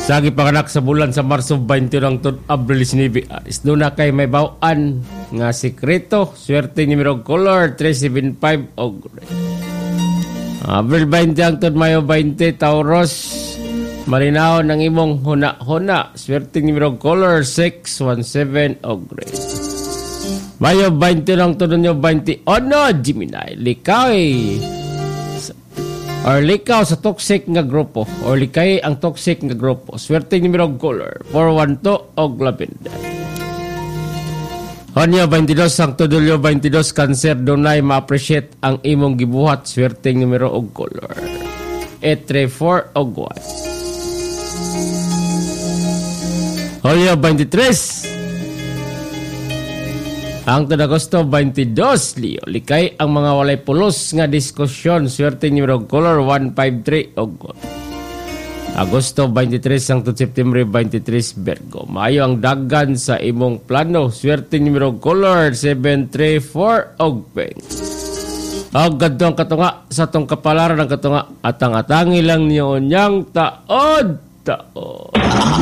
Sagi panganak sa bulan sa Marso 20 ng Abril 19. Isno na kay may bawaan nga sikreto. Swerte numero color 375 og Abril 20 ang Mayo 20 Tauros. Malinaw ng imong huna-huna. Swerte numero color 617 og Mayo 20 ng Nyo 20 Gemini. Likaw sa toxic nga grupo or likay ang toxic nga grupo. Swerte numero color 412 og lavender. Honyo 22 ang Tudulyo 22 Cancer dunay ma-appreciate ang imong gibuhat. Swerte numero og color 834 og white. Honyo 23 ang Agosto 22, Leo. Likay ang mga walay pulos nga diskusyon. Swerte numero color 153 og Agosto 23 ang September 23, Virgo. Maayo ang dagan sa imong plano. Swerte numero color 734 og pink. Og gadto ang katunga sa tong kapalaran ng katunga. Atang-atangi lang niyo niyang taod.